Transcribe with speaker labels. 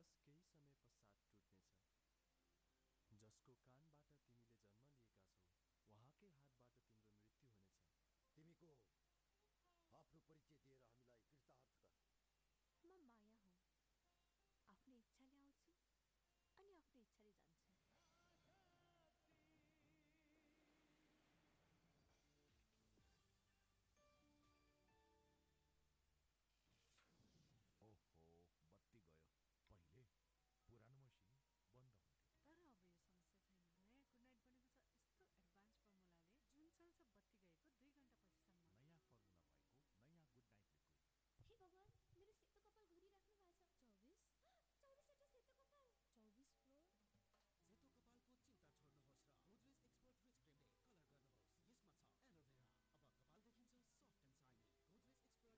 Speaker 1: बस केही समय पश्चात टुट्नेछ। जसको कानबाट तिमीले जन्म लिएका छौ उहाँकै हातबाट तिम्रो मृत्यु हुनेछ।
Speaker 2: तिमी को हौ? आफ्नो परिचय दिएर हामीलाई कृतार्थ गर।
Speaker 3: म माया हुँ। आफ्नो इच्छाले आउँछु अनि आफ्नो इच्छाले जान्छु।